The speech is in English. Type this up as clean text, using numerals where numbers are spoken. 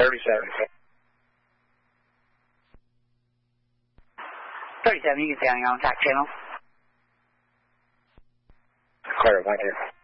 37. 37, you can stay on your own tack channel. Clear, 1 here.